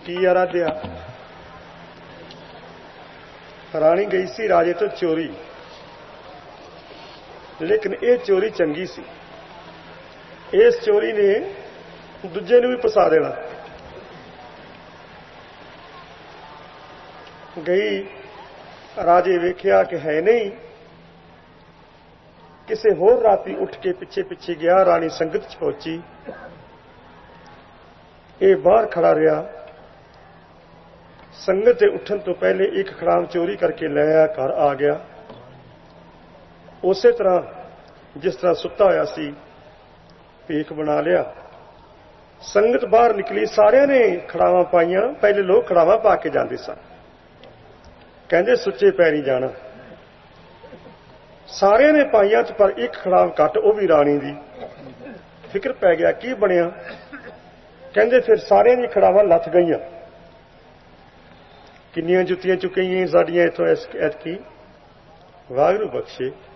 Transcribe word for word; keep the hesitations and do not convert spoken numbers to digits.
की आराध्या। राणी गई सी राजे तो चोरी, लेकिन ये चोरी चंगी सी। इस चोरी ने दूजे नूं भी फसा देना। गई, राजे वेख्या कि है नहीं, किसी होर राती उठ के पिछे पिछे गया। राणी संगत च पहुंची, ये बाहर खड़ा रहा। संगत के उठन तो पहले एक खड़ाम चोरी करके ले आया, घर आ गया। उस तरह जिस तरह सुता होया सी, भीख बना लिया। संगत बाहर निकली, सारिया ने खड़ावा पाइया। पहले लोग खड़ावा पा के जाते सन, कहते सुच्चे पैरी जाना। सारिया ने पाइया, पर एक खड़ाव घट, वह भी राणी दी। फिक्र पै गया की बनया। कहते फिर सारिया दी खड़ावा लथ गई। किन्नियां जुत्तियां चुकियां साडियां इथों ऐतकी, वाहिगुरू बख्शे।